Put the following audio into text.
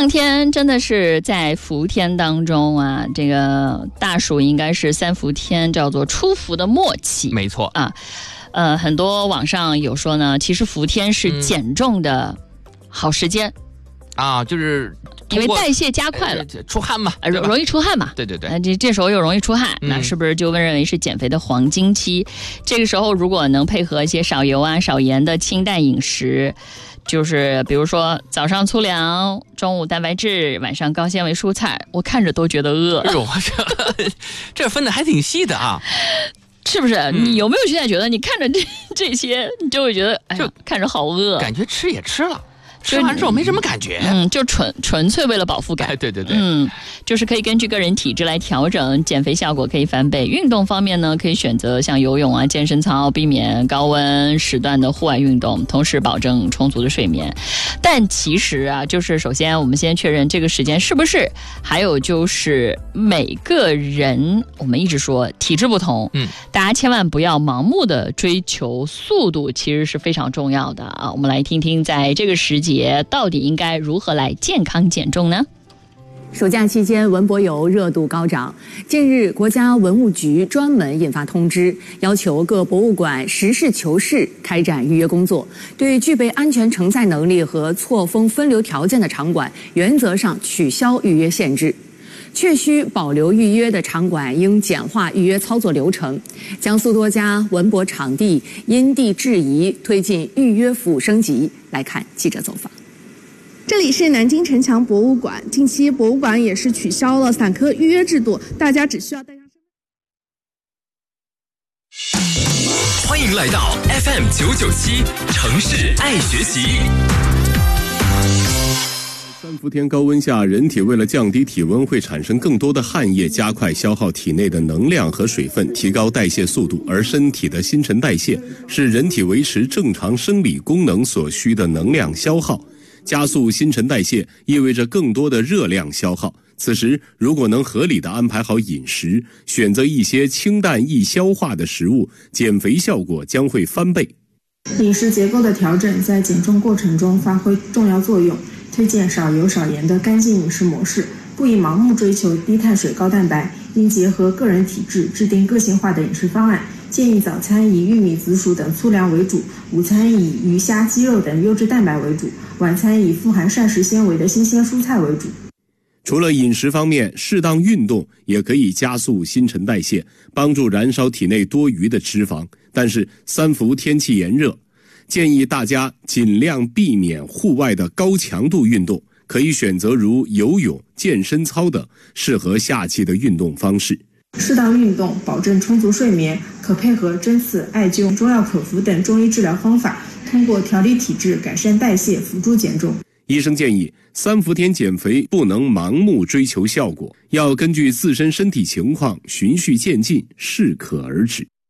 上天真的是在伏天当中啊，这个大暑应该是3伏天，叫做出伏的末期。 没错啊，很多网上有说呢，其实伏天是减重的好时间。 就是因为代谢加快了， 出汗嘛， 容易出汗嘛。 对对对， 这时候又容易出汗，那是不是就认为是减肥的黄金期？这个时候如果能配合一些少油啊、少盐的清淡饮食，就是比如说早上粗粮，中午蛋白质，晚上高纤维蔬菜，我看着都觉得饿。 哎呦，这分的还挺细的啊。 是不是？你有没有现在觉得你看着这些，你就会觉得就看着好饿， 感觉吃也吃了。吃完之后没什么感觉， 就纯粹为了饱腹感。 对对对， 就是可以根据个人体质来调整，减肥效果可以翻倍。运动方面呢，可以选择像游泳啊、健身操，避免高温时段的户外运动，同时保证充足的睡眠。但其实啊，就是首先我们先确认这个时间是不是，还有就是每个人，我们一直说体质不同，大家千万不要盲目的追求速度，其实是非常重要的啊。我们来听听在这个时节到底应该如何来健康减重呢？ 暑假期间，文博游热度高涨。近日，国家文物局专门印发通知，要求各博物馆实事求是开展预约工作，对具备安全承载能力和错峰分流条件的场馆，原则上取消预约限制。确需保留预约的场馆应简化预约操作流程。江苏多家文博场地因地制宜推进预约服务升级。来看记者走访。 这里是南京城墙博物馆，近期博物馆也是取消了散客预约制度，大家只需要带上身份。 欢迎来到 FM 997城市爱学习。 3伏天高温下，人体为了降低体温，会产生更多的汗液，加快消耗体内的能量和水分，提高代谢速度。而身体的新陈代谢是人体维持正常生理功能所需的能量消耗，加速新陈代谢意味着更多的热量消耗。此时如果能合理的安排好饮食，选择一些清淡易消化的食物，减肥效果将会翻倍。 饮食结构的调整在减重过程中发挥重要作用，推荐少油少盐的干净饮食模式，不宜盲目追求低碳水高蛋白，应结合个人体质制定个性化的饮食方案。建议早餐以玉米、紫薯等粗粮为主，午餐以鱼虾鸡肉等优质蛋白为主，晚餐以富含膳食纤维的新鲜蔬菜为主。 除了饮食方面，适当运动也可以加速新陈代谢，帮助燃烧体内多余的脂肪。但是3伏天气炎热，建议大家尽量避免户外的高强度运动，可以选择如游泳、健身操等适合夏季的运动方式。 适当运动，保证充足睡眠，可配合针刺、艾灸、中药口服等中医治疗方法，通过调理体质、改善代谢，辅助减重。 医生建议，3伏天减肥不能盲目追求效果，要根据自身身体情况循序渐进，适可而止。